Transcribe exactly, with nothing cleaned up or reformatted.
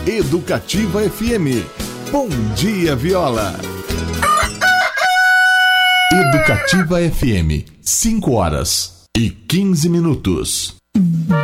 Educativa F M. Bom dia, Viola. Educativa F M, cinco horas e quinze minutos.